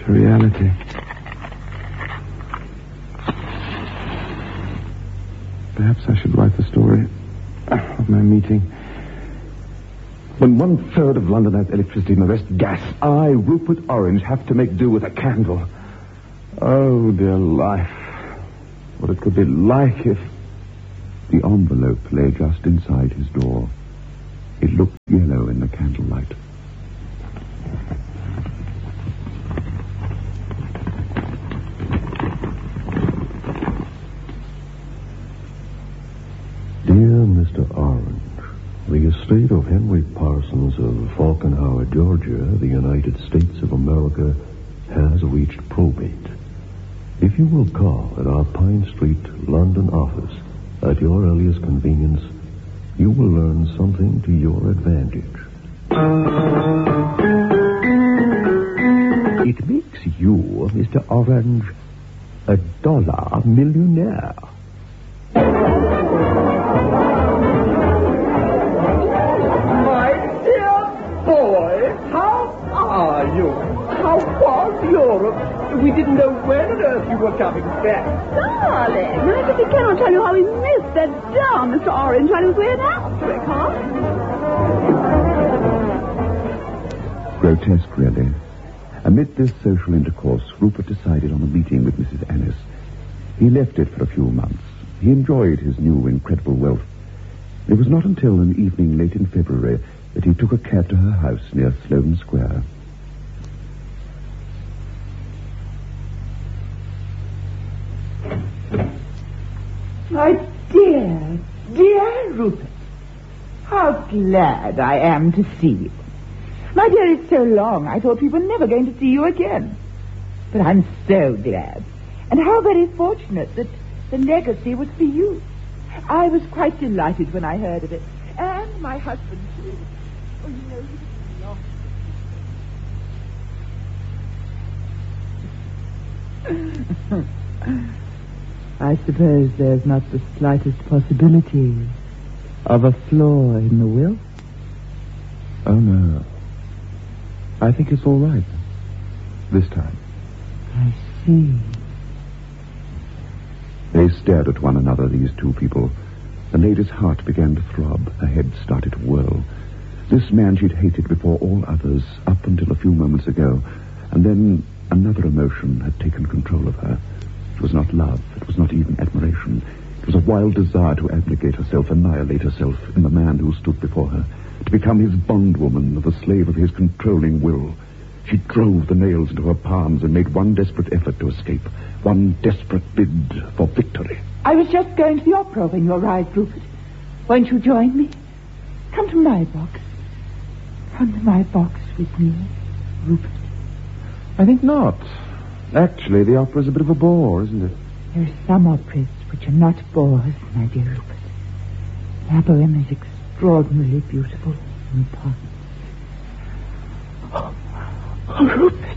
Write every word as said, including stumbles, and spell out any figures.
to reality. Perhaps I should write the story of my meeting. When one-third of London has electricity and the rest gas, I, Rupert Orange, have to make do with a candle. Oh, dear life. What it could be like if... The envelope lay just inside his door. It looked yellow in the candlelight. Dear Mister Orange, the estate of Henry Parsons of Falkenhauer, Georgia, the United States of America, has reached probate. If you will call at our Pine Street, London office at your earliest convenience, you will learn something to your advantage. It makes you, Mister Orange, a dollar millionaire. My dear boy, how are you? How was Europe? We didn't know when on earth you were coming back. Darling, I simply cannot tell you how we missed that darn Mister Orange while he was way in Africa. Grotesque, really. Amid this social intercourse, Rupert decided on a meeting with Missus Annis. He left it for a few months. He enjoyed his new incredible wealth. It was not until an evening late in February that he took a cab to her house near Sloane Square. My dear, dear Rupert, how glad I am to see you. My dear, it's so long, I thought we were never going to see you again. But I'm so glad. And how very fortunate that the legacy was for you. I was quite delighted when I heard of it. And my husband, too. Oh, you know, he was lost. I suppose there's not the slightest possibility of a flaw in the will? Oh, no. I think it's all right. This time. I see. They stared at one another, these two people. The lady's heart began to throb. Her head started to whirl. This man she'd hated before all others, up until a few moments ago. And then another emotion had taken control of her. It was not love. It was not even admiration. It was a wild desire to abnegate herself, annihilate herself in the man who stood before her, to become his bondwoman, the slave of his controlling will. She drove the nails into her palms and made one desperate effort to escape, one desperate bid for victory. I was just going to the opera when you arrived, Rupert. Won't you join me? Come to my box. Come to my box with me, Rupert. I think not. Actually, the opera's a bit of a bore, isn't it? There are some operas which are not bores, my dear Rupert. La Bohème is extraordinarily beautiful and fun. Oh, oh, Rupert.